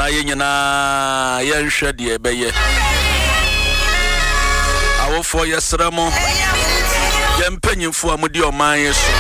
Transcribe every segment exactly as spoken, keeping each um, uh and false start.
yenyina yenhwe de ebeye awofo yesremo yempanyimfo amudi oman yeso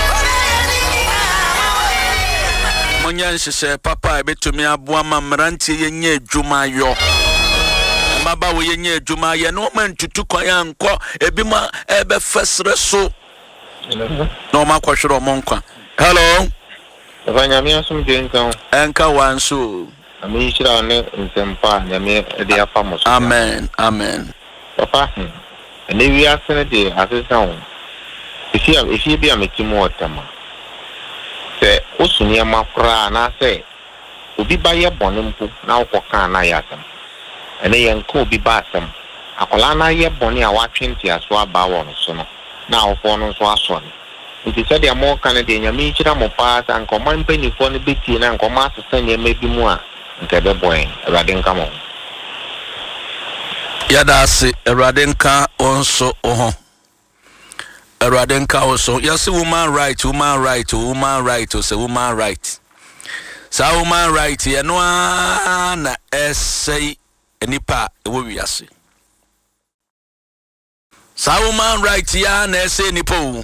monya nhyehyɛ papa ebetumi aboa mamrantie yenye adwuma yo maba wo yenye adwuma ye no mantutu kwan ankɔ ebima ebe fesre so no makwahwere omonkwa. Hello Nyame asum de nkan enka wanso ami shira ne nsempa nyame de afa mo so. Amen amen papa ne wi asene de asesa wo isi am isi bi am timu otama se osuni amakra na se obi ba ye bonu mpu na okoka na ya asem ene ye nko obi ba asem akola na ye bonu a watwenti aso aba wo no so no na ofo no so aso no nti se de mo kan de nyame chira mo pa sa nkoma mpanifo no beti na nkoma asesa nyama bi mu a nkebe boy Awurade nka mo yada se Awurade nka onso oho Awurade nka onso yase woman right woman right woman right o se woman right sa woman right ye no na essay enipa ewo wiase sa woman right ya na essay enipa o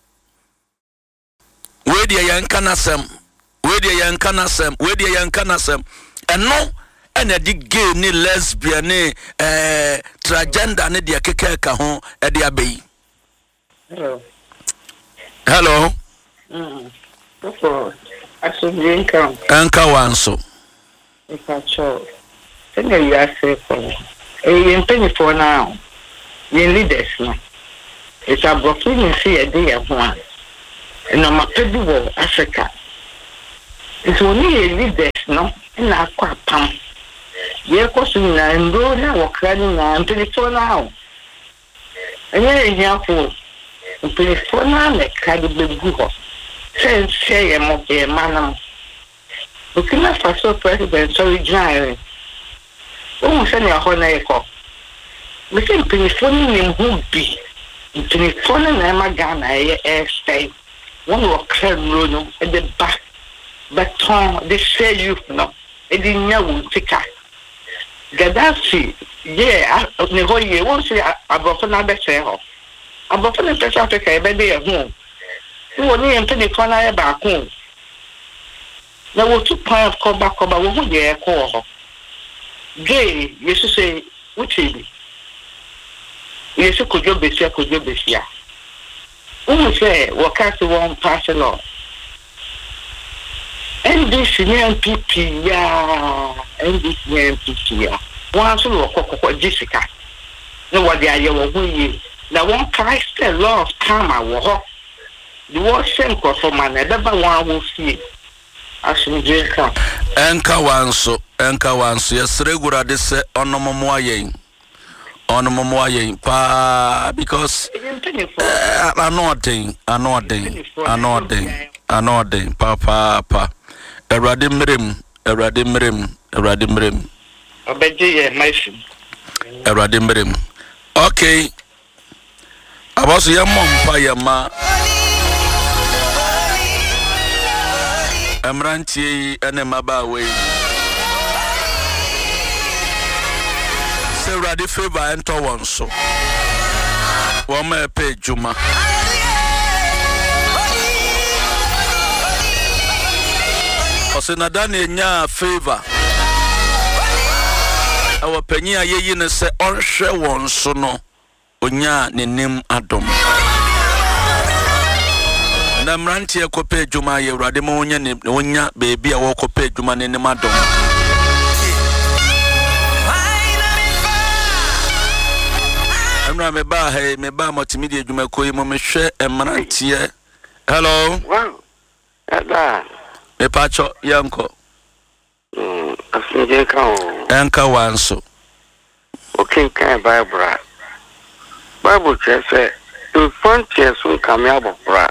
we de yanka nasem we de yanka nasem we de yanka nasem eno ena di gay ni lesbian ni eh transgender ni de keke ka ho e de abeyi. Hello. Hello. Mm. So, actually, income. Anka wanso. If I show, then you are safe for me. You pay for now. You leaders now. It's a broken you see a day of one. And I'm a people Africa. It's only a leaders no. And I quite pump. You're costing and go now or crying now and pay for now. And you're here for. Pelefona me kadi beguho say say mo be manam Burkina Faso president sorry jare o se ne ho na eko me se pelefona ni mhu bi pelefona na ma Ghana e e stay one work no no e de ba beton de say you no e di nya wo tika Gaddafi ye ne ho ye won se abofo na be se ho abofo ne South Africa e be dey ho wo ni en pedi kwa na e ba ko na wo tu pa ko ba ko ba wo ho ye ko ho gay yesu say uchi yesu ko jo besia ko jo besia wo say wo ka se won pass law N D C ni N P P ya N D C ni N P P ya wa so wo ko ko Jessica no wo dey aye wo ho yi na one Christ the law of karma wo ho the word same ko for man e ba wan wo fie asunje ka enka wanso enka wanso yesre gurade se onomomo ayen onomomo ayen pa because anoden anoden anoden anoden pa pa pa Awurade mrem Awurade mrem Awurade mrem obeje ye maisin Awurade mrem okay Abosu ya mompa ya ma Amrantie ene mabawe Se Awurade favor ento wonso wo ma epe juma Osena dane nya favor awo panyi ayeyi ne se onhwe wonso no onya nenem adom na mrantie ekope adwuma ye Awurade mo onya ne onya beebi a wo kope adwuma nenem adom amra me ba he me ba multimedia adwuma koyi mo me hwe emrantie. Hello wow ada me pacho yanko mm asinje ka o enka wanso okay kan Bible Bible says in frontiers will come out of bra.